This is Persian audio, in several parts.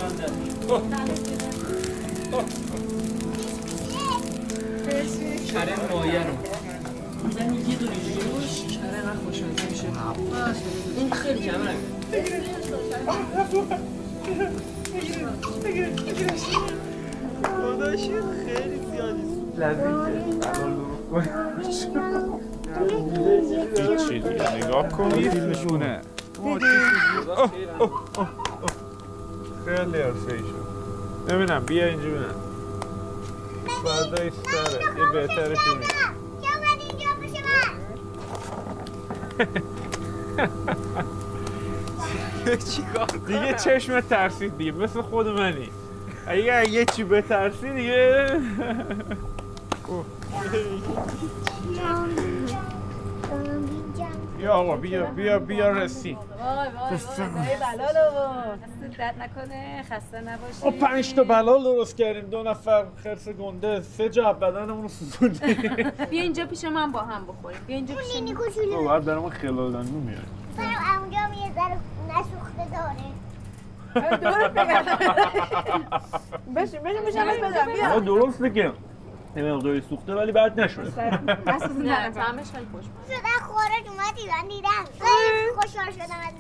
بنده چرم مایه رو میدم یه دونه جوش چرم هم خوشمزه میشه این خیلی کمه داداشی خیلی زیادی لذیذه چی دیگه نگاه کنید فیلمشونه خیلی حرفه‌ای شد ببینم بیا اینجا ببینم فردای سره یه بهترشو میگم چیکار دیگه چشم ترسید دیگه مثل خود منی اگه یه چی بترسی دیگه بیا آقا بیا رسی وای بلالو دست درد نکنه خسته نباشی ما 5 تا بلال درست کردیم 2 نفر خرس گنده 3 جا بدنمون رو سوزوندیم بیا اینجا پیش من با هم بخوریم بیا اینجا پیش من بعد برام خلالانی میاد برام اونجا یه ذره نسوخته داره دورت بگم بشین بدم بیا درسته که یه مقداری سوخته ولی بعد نشده نه طعمش خیلی خوش شده خورج اومد ایران دیدم خیلی خوشحال شدم از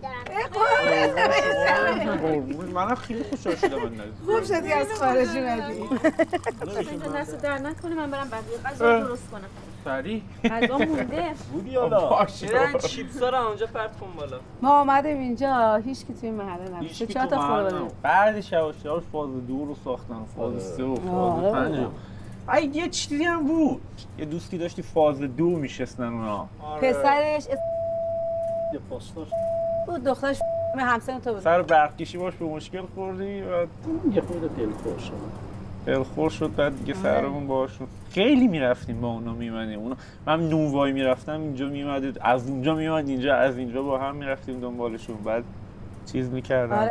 نزدیک دارم منم خیلی خوشحال شدم از نزدیک خوب شدی از خارج اومدی اینجا دست در نکنه من برم بقیه غذا درست کنم سریع غذا مونده بودی حالا برن چیپسا رو اونجا پرت کن بالا ما آمدیم اینجا هیچ کی توی محله نبود 4 تا خورده بعدش یواش فاز 2 رو ساختن فاز 3 و فاز 5 یه چیزی هم بود یه دوستی داشتی فاز 2 میشستن اونا پسرش یه پاسدار بود دخترش همسن تو بود سر برق کشی باش به مشکل خوردی و یه خورده دلخور شد دلخور شد بعد دیگه سرمون باشون خیلی میرفتیم با اونا میمدیم اونا من نونوای میرفتم اینجا میمدید از اونجا میمد اینجا از اینجا با هم میرفتیم دنبالشون بعد چیز میکردن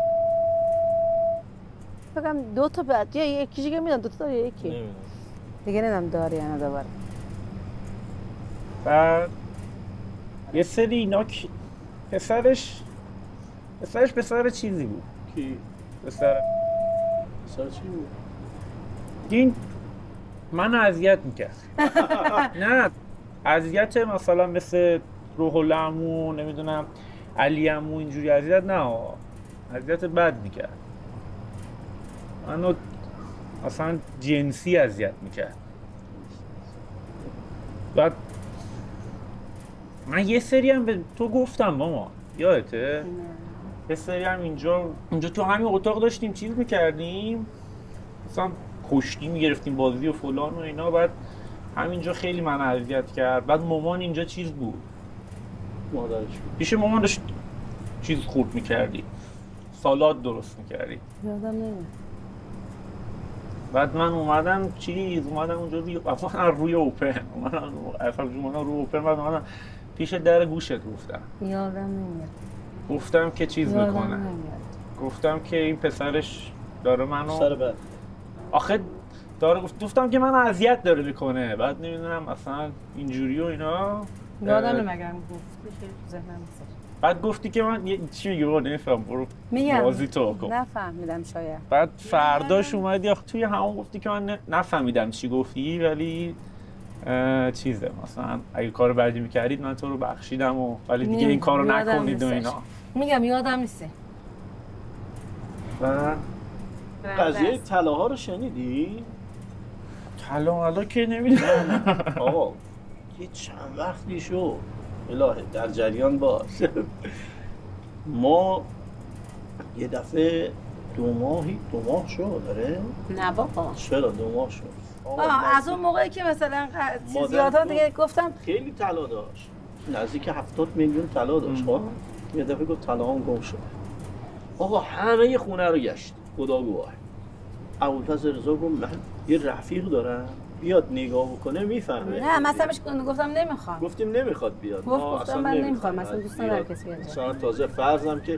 بگم 2 تا بعد یکی دیگه میدن 2 تا یا یکی نمیدونم دیگه نمیدونم داری یا نداره بعد یه سری اینا پسرش پسر چیزی بود کی؟ پسر چی بود؟ این من اذیت میکرد نه اذیت مثلا مثل روح العمو نمیدونم علی عمو اینجوری اذیت نه اذیت بد میکرد منو اصلا جنسی اذیت میکرد بعد من یه سری هم به تو گفتم ماما یادته؟ یه سری هم اینجا تو همین اتاق داشتیم چیز میکردیم مثلا کشتی میگرفتیم بازی و فلان و اینا بعد همینجا خیلی من اذیت کرد بعد مامان اینجا چیز بود مادرش پیش مامان داشت چیز خورد میکردی سالاد درست میکردی یادم نمیاد بعد من اومدم اونجا روی اوپن اومدم روی اوپن بعد اومدم پیش در گوشت یادم نمیاد گفتم که چیز میکنه گفتم که این پسرش داره منو سر بعد آخه داره گفتم که من اذیت داره میکنه بعد نمیدونم اصلا اینجوری و اینا یادم نمیگم گفت ذهنم نیست بعد گفتی که من چی میگی بابا نمیفهم برو میگم بازی تو کن نفهمیدم شاید بعد فرداش اومدی آخه توی همون گفتی که من نفهمیدم چی گفتی ولی چیزه مثلا اگه کار بعدی میکردید من تو رو بخشیدم و ولی دیگه این کارو نکنید و اینا میگم یادم نیست بعد قضیه طلاها رو شنیدی؟ طلا که نمیدونم آقا یه چند وقتی شو الهه در جریان باش ما یه دفعه 2 ماه شد داره؟ نه بابا چرا 2 ماه شد از اون موقعی که مثلا چیزیاتا دیگه گفتم خیلی طلا داشت نزدیک 70 میلیون طلا داشت یه دفعه گفت طلاهام گم شد آقا همه خونه رو گشت خدا گواه ابوالفضل رضا گفت من یه رفیق دارم بیاد نگاه بکنه میفهمه نه مثلا گفتم نمیخوام گفتیم نمیخواد بیاد گفتم من نمیخوام مثلا دوست ندارم کسی بیاد مثلا تازه فرضم که